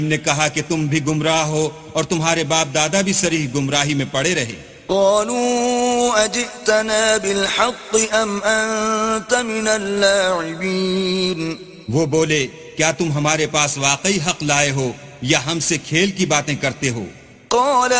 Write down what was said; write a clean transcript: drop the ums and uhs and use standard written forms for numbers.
ने कहा कि तुम भी गुमराह हो और तुम्हारे बाप दादा भी सरीह गुमराही में पड़े रहे। क़ालू अजितना बिलहक़्क़ि अम अंत मिनल लाइबीन। वो बोले, क्या तुम हमारे पास वाकई हक लाए हो या हमसे खेल की बातें करते हो? क़ाल